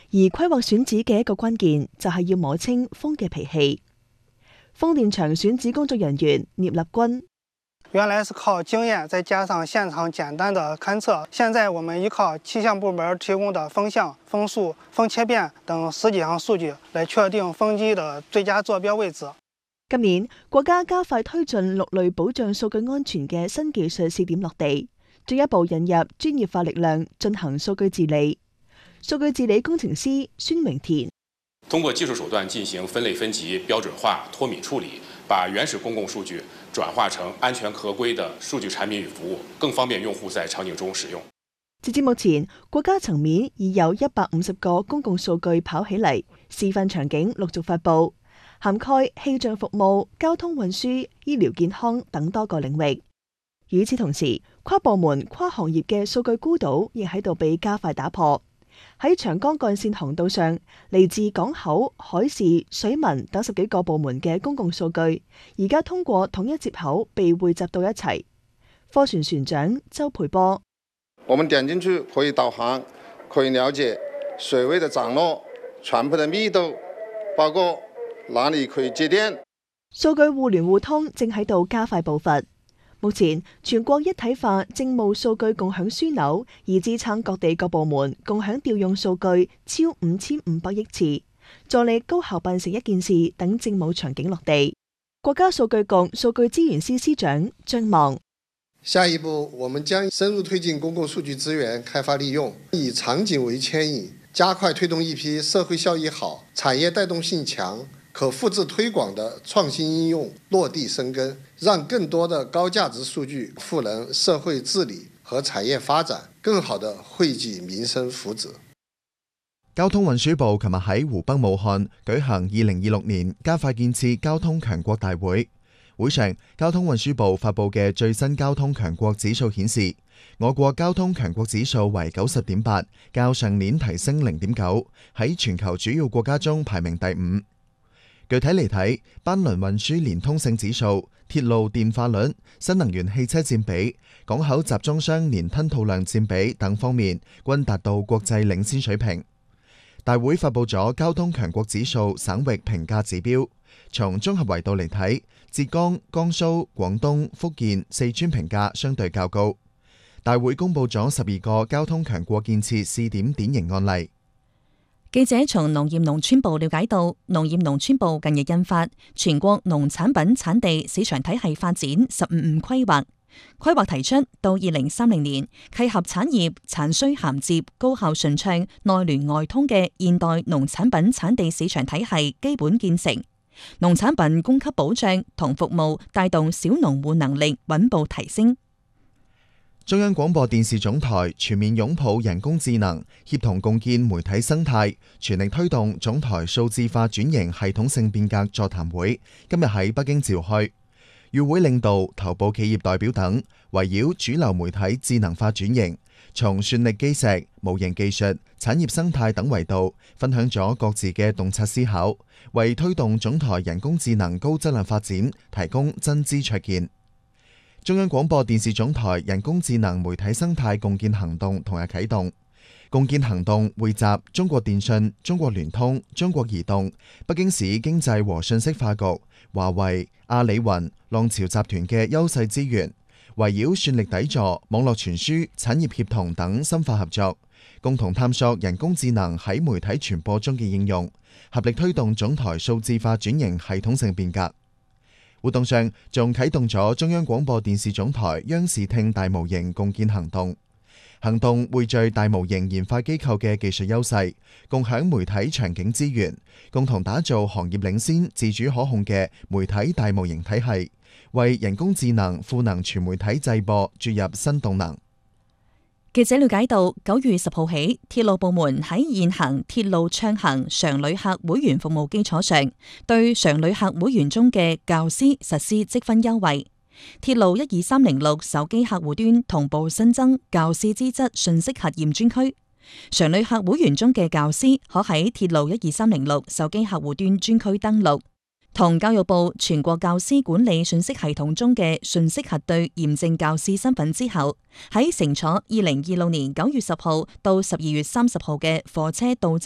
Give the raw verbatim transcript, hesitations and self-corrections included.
而規劃選址嘅一個關鍵就係要摸清風嘅脾氣。風電場選址工作人員聶立軍： 原來是靠經驗，再加上現場簡單的勘測，現在我們依靠氣象部門提供的風向、風速、風切變等十幾項數據來確定風機的最佳坐標位置。 今年國家加快推進六類保障數據安全嘅新技術試點落地，進一步引入專業化力量進行數據治理。數據治理工程師孫明田： 通過技術手段進行分類分級、標準化、脫敏處理，把原始公共數據轉化成安全合規的數據產品與服務，更方便用戶在場景中使用。 截至目前，國家層面已有一百五十個公共數據跑起嚟，示範場景陸續發佈，涵蓋氣象服務、交通運輸、醫療健康等多個領域。與此同時，跨部門、跨行業嘅數據孤島亦喺度被加快打破。喺長江幹線航道上，嚟自港口、海事、水文等十幾個部門嘅公共數據，而家通過統一接口被匯集到一齊。貨船船長周培波： 我們點進去可以導航，可以了解水位的漲落、船舶的密度，包括哪裡可以接電。 數據互聯互通正喺度加快步伐。目前全國一體化政務數據共享樞紐，以支撐各地各部門共享調用數據超五千五百億次，助力高效辦成一件事等政務場景落地。國家數據局數據資源司司長張望： 下一步，我們將深入推進公共數據資源開發利用，以場景為牽引，加快推動一批社會效益好、產業帶動性強、可複製推廣的創新應用落地生根，讓更多的高價值數據賦能社會治理和產業發展，更好地惠及民生福祉。 交通運輸部琴日喺湖北武漢舉行二零二六年加快建設交通強國大會。會上，交通運輸部發佈嘅最新交通強國指數顯示，我國交通強國指數為九十點八，較上年提升零點九，喺全球主要國家中排名第五。具體嚟睇，班輪運輸連通性指數、鐵路電化率、新能源汽車佔比、港口集裝箱年吞吐量佔比等方面均達到國際領先水平。大會發佈咗交通強國指數省域評價指標，從綜合維度嚟睇，浙江、江蘇、廣東、福建、四川評價相對較高。大會公佈咗十二個交通強國建設試點典型案例。 記者從農業農村部了解到，農業農村部近日印發《全國農產品產地市場體系發展十五五規劃》，規劃提出到二零三零年，契合產業產需銜接、高效順暢、內聯外通嘅現代農產品產地市場體系基本建成，農產品供給保障同服務帶動小農戶能力穩步提升。 中央廣播電視總台全面擁抱人工智能，協同共建媒體生態，全力推動總台數字化轉型系統性變革座談會今日喺北京召開。與會領導、頭部企業代表等圍繞主流媒體智能化轉型，從算力基石、模型技術、產業生態等維度分享咗各自嘅洞察思考，為推動總台人工智能高質量發展提供真知灼見。中央廣播電視總台人工智能媒體生態共建行動同日啟動。共建行動匯集中國電信、中國聯通、中國移動、北京市經濟和信息化局、華為、阿里雲、浪潮集團嘅優勢資源，圍繞算力底座、網絡傳輸、產業協同等深化合作，共同探索人工智能喺媒體傳播中嘅應用，合力推動總台數字化轉型系統性變革。活動上仲啟動咗中央廣播電視總台央視聽大模型共建行動。行動匯聚大模型研發機構嘅技術優勢，共享媒體場景資源，共同打造行業領先、自主可控嘅媒體大模型體系，為人工智能賦能全媒體製播注入新動能。 記者了解到，九月十號起，鐵路部門喺現行鐵路暢行常旅客會員服務基礎上，對常旅客會員中嘅教師實施積分優惠。鐵路一二三零六手機客戶端同步新增教師資質信息核驗專區，常旅客會員中嘅教師可喺鐵路一二三零六手機客戶端專區登錄。同教育部全國教師管理信息系統中嘅信息核對驗證教師身份之後，喺乘坐二零二六年九月十號到十二月三十號嘅火車到站